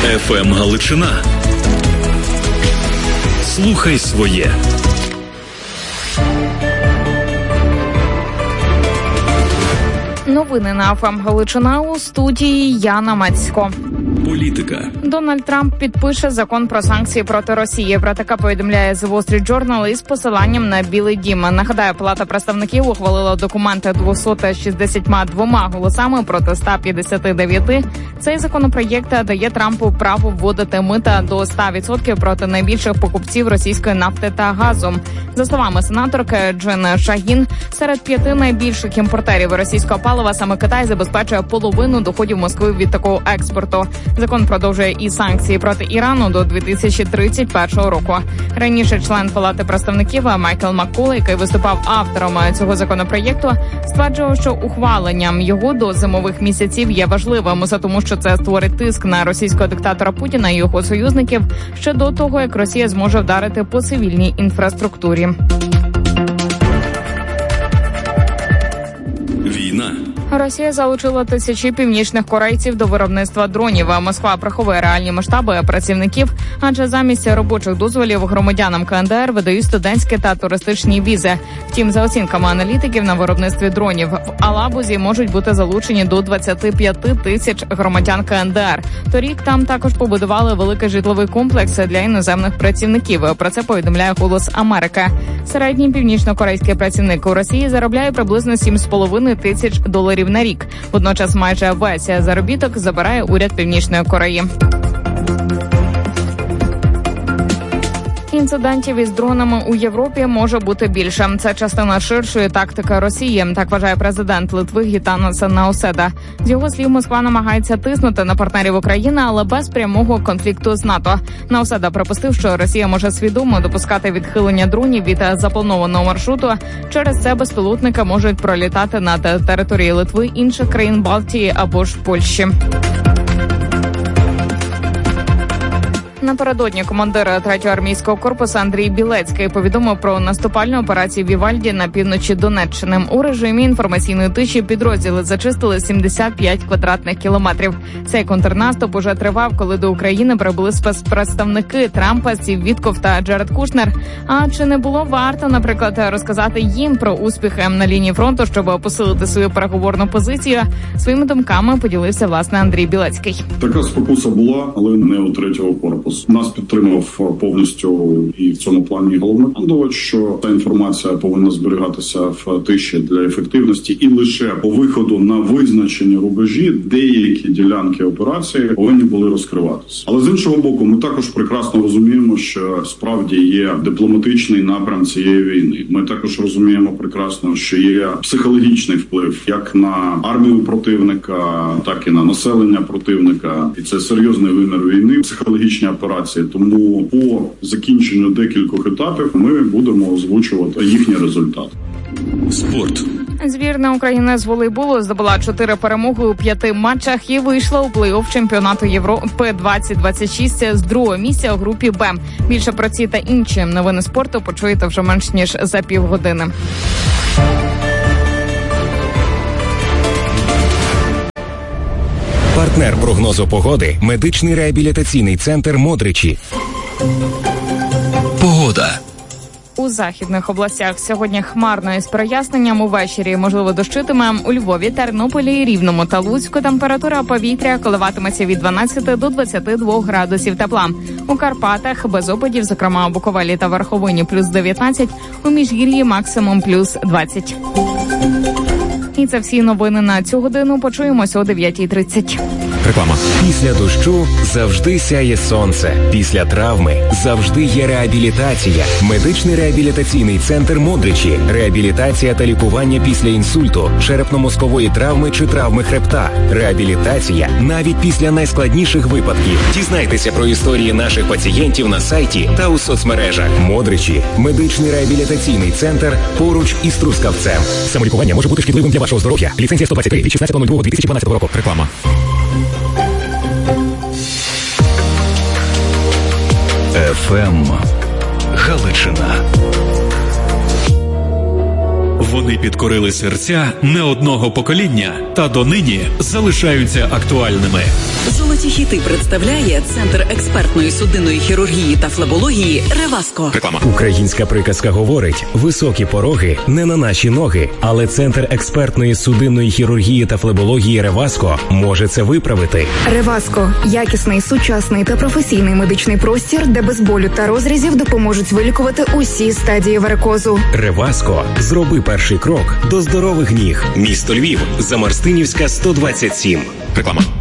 ФМ Галичина. Слухай своє. Новини на ФМ Галичина, у студії Яна Мацько. Політика. Дональд Трамп підпише закон про санкції проти Росії. Про таке повідомляє The Wall Street Journal із посиланням на Білий дім. Нагадаю, Палата представників ухвалила документи 262 голосами проти 159. Цей законопроєкт дає Трампу право вводити мита до 100% проти найбільших покупців російської нафти та газу. За словами сенаторки Джин Шагін, серед 5 найбільших імпортерів російського палива саме Китай забезпечує половину доходів Москви від такого експорту. Закон продовжує і санкції проти Ірану до 2031 року. Раніше член Палати представників Майкл Маккол, який виступав автором цього законопроєкту, стверджував, що ухваленням його до зимових місяців є важливим, тому що це створить тиск на російського диктатора Путіна і його союзників ще до того, як Росія зможе вдарити по цивільній інфраструктурі. Війна. Росія залучила тисячі північних корейців до виробництва дронів. Москва приховує реальні масштаби працівників, адже замість робочих дозволів громадянам КНДР видають студентські та туристичні візи. Втім, за оцінками аналітиків, на виробництві дронів в Алабузі можуть бути залучені до 25 тисяч громадян КНДР. Торік там також побудували великий житловий комплекс для іноземних працівників. Про це повідомляє «Голос Америки». Середній північно-корейський працівник у Росії заробляє приблизно $7,5 тисяч на рік. Водночас майже весь заробіток забирає уряд Північної Кореї. Інцидентів із дронами у Європі може бути більше. Це частина ширшої тактики Росії, так вважає президент Литви Гітанас Науседа. З його слів, Москва намагається тиснути на партнерів України, але без прямого конфлікту з НАТО. Науседа припустив, що Росія може свідомо допускати відхилення дронів від запланованого маршруту. Через це безпілотники можуть пролітати над територією Литви, інших країн Балтії або ж Польщі. Напередодні командир 3-го армійського корпусу Андрій Білецький повідомив про наступальну операцію Вівальді на півночі Донеччини. У режимі інформаційної тиші підрозділи зачистили 75 квадратних кілометрів. Цей контрнаступ уже тривав, коли до України прибули спецпредставники Трампа, Стів Вітков та Джаред Кушнер. А чи не було варто, наприклад, розказати їм про успіхи на лінії фронту, щоб посилити свою переговорну позицію? Своїми думками поділився, власне, Андрій Білецький. Така спокуса була, але не у 3-го корпусу. Нас підтримав повністю і в цьому плані головнокомандувач, що та інформація повинна зберігатися в тиші для ефективності, і лише по виходу на визначені рубежі деякі ділянки операції повинні були розкриватися. Але з іншого боку, ми також прекрасно розуміємо, що справді є дипломатичний напрям цієї війни. Ми також розуміємо прекрасно, що є психологічний вплив як на армію противника, так і на населення противника. І це серйозний вимір війни, психологічні операції. Тому по закінченню декількох етапів ми будемо озвучувати їхні результати. Спорт. Збірна України з волейболу здобула 4 перемоги у 5 матчах і вийшла у плей-офф чемпіонату Європи 2026 з 2-го місця у групі Б. Більше про ці та інші новини спорту почуєте вже менш ніж за півгодини. Партнер прогнозу погоди – медичний реабілітаційний центр «Модричі». Погода. У західних областях сьогодні хмарно із проясненням, увечері можливо дощитиме. У Львові, Тернополі, Рівному та Луцьку температура повітря коливатиметься від 12 до 22 градусів тепла. У Карпатах без опадів, зокрема у Буковелі та Верховині плюс 19, у Міжгір'ї максимум плюс 20. І це всі новини на цю годину. Почуємося о 9:30. Реклама. Після дощу завжди сяє сонце. Після травми завжди є реабілітація. Медичний реабілітаційний центр «Модричі». Реабілітація та лікування після інсульту, черепно-мозкової травми чи травми хребта. Реабілітація навіть після найскладніших випадків. Дізнайтеся про історії наших пацієнтів на сайті та у соцмережах. «Модричі» – медичний реабілітаційний центр поруч із Трускавцем. Самолікування може бути шкідливим для вашого здоров'я. Ліцензія 123 від 16.02.2012 року. Реклама. ФМ Галичина. Вони підкорили серця не одного покоління та донині залишаються актуальними. Золоті хіти представляє Центр експертної судинної хірургії та флебології «Реваско». Реклама. Українська приказка говорить: високі пороги не на наші ноги. Але Центр експертної судинної хірургії та флебології «Реваско» може це виправити. «Реваско» – якісний, сучасний та професійний медичний простір, де без болю та розрізів допоможуть вилікувати усі стадії варикозу. «Реваско» – зроби перший крок до здорових ніг. Місто Львів, Замарстинівська, 127. Реклама.